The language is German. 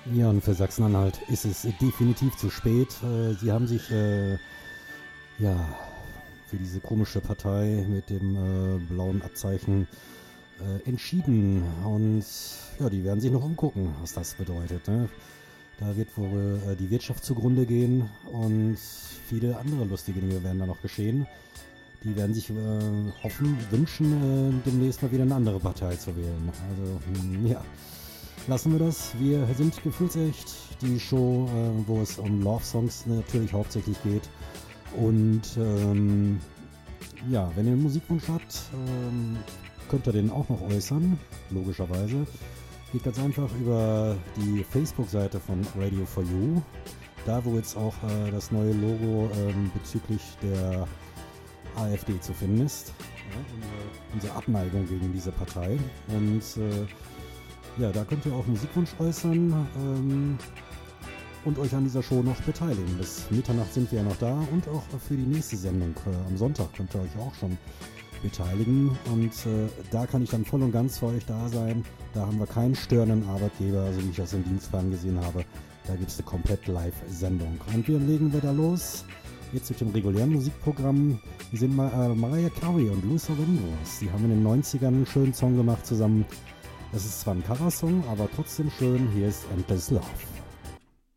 Ja, und für Sachsen-Anhalt ist es definitiv zu spät. Sie haben sich ja für diese komische Partei mit dem blauen Abzeichen entschieden. Und ja, die werden sich noch umgucken, was das bedeutet. Ne? Da wird wohl die Wirtschaft zugrunde gehen und viele andere lustige Dinge werden da noch geschehen. Die werden sich wünschen, demnächst mal wieder eine andere Partei zu wählen. Also, ja, lassen wir das. Wir sind gefühlsecht. Die Show, wo es um Love-Songs natürlich hauptsächlich geht. Und ja, wenn ihr einen Musikwunsch habt, könnt ihr den auch noch äußern, logischerweise. Geht ganz einfach über die Facebook-Seite von Radio for You. Da, wo jetzt auch das neue Logo bezüglich der AfD zu finden ist. Ja, unsere Abneigung gegen diese Partei. Und ja, da könnt ihr auch Musikwunsch äußern und euch an dieser Show noch beteiligen. Bis Mitternacht sind wir ja noch da und auch für die nächste Sendung am Sonntag könnt ihr euch auch schon beteiligen. Und da kann ich dann voll und ganz für euch da sein. Da haben wir keinen störenden Arbeitgeber, also wie ich das im Dienstplan gesehen habe. Da gibt es eine komplett Live-Sendung. Und wir legen wieder los. Jetzt mit dem regulären Musikprogramm. Wir sind Mariah Carey und Luther Vandross. Die haben in den 90ern einen schönen Song gemacht zusammen. Das ist zwar ein Coversong, aber trotzdem schön. Hier ist Endless Love.